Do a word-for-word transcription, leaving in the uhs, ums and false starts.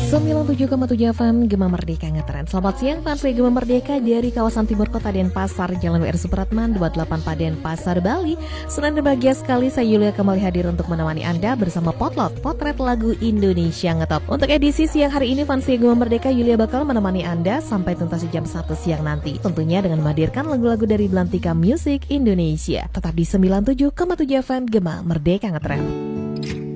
sembilan puluh tujuh koma tujuh F M Gema Merdeka ngetren. Selamat siang fans Gema Merdeka dari kawasan Timur Kota Denpasar, Jalan W R Supratman dua puluh delapan Denpasar, Bali. Senang dan bahagia sekali saya Yulia kembali hadir untuk menemani Anda bersama Potlot, potret lagu Indonesia Ngetop. Untuk edisi siang hari ini fans Gema Merdeka, Yulia bakal menemani Anda sampai tuntas jam satu siang nanti. Tentunya dengan menghadirkan lagu-lagu dari Belantika Music Indonesia. Tetap di sembilan puluh tujuh koma tujuh F M Gema Merdeka ngetren.